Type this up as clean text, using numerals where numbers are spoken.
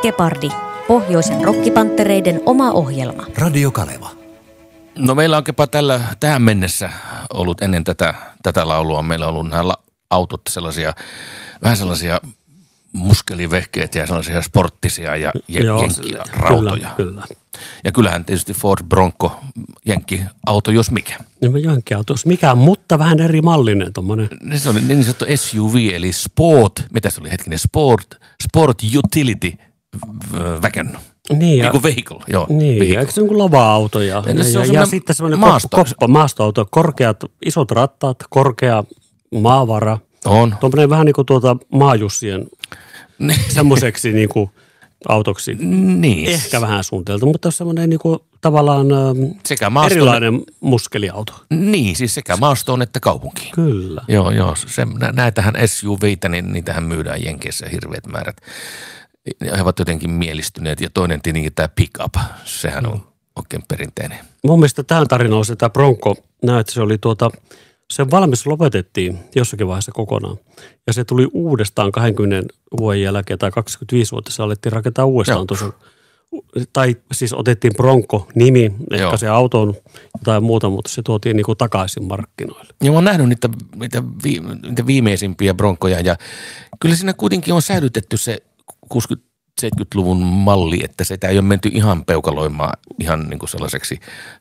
Gepardi, pohjoisen rokkipanttereiden oma ohjelma. Radio Kaleva. No meillä on Kepa tähän mennessä ollut ennen tätä laulua. Meillä on ollut nämä autot vähän sellaisia muskelivehkeet ja sellaisia sporttisia ja jenkkirautoja. Kyllä. Ja kyllähän tietysti Ford Bronco, jenkkiauto jos mikä. Jenkkiauto jos mikä, mutta vähän eri mallinen tommonen. Se oli niin sanottu SUV eli Sport, mitä se oli hetkinen, Sport Utility Wagon. Niin kuin vehicle, joo. Niin, vehicle. eikö se on kuin lava-auto ja sitten semmoinen maastoauto, korkeat, isot rattaat, korkea maavara. On. Tuommoinen vähän niin kuin maajussien semmoiseksi niin kuin autoksi. Niin. Ehkä vähän suunniteltu, mutta semmoinen niin kuin tavallaan erilainen muskeliauto. Niin, siis sekä maastoon että kaupunkiin. Kyllä. Joo. Näitähän SUV:tä, niin niitähän myydään Jenkeissä hirveät määrät. He ovat jotenkin mielistyneet ja toinen tietenkin tämä pick-up, sehän on oikein perinteinen. Mun mielestä tähän tarinaan on se tämä Bronco, että se oli sen valmis lopetettiin jossakin vaiheessa kokonaan. Ja se tuli uudestaan 20 vuoden jälkeen tai 25 vuotta se alettiin rakentaa uudestaan tuossa. Tai siis otettiin Bronco-nimi, ehkä se auto on jotain muuta, mutta se tuotiin niinku takaisin markkinoille. Ja mä oon nähnyt niitä viimeisimpiä Broncoja ja kyllä siinä kuitenkin on säilytetty se 60-70-luvun malli, että sitä ei ole menty ihan peukaloimaan ihan niin kuin sellaiseksi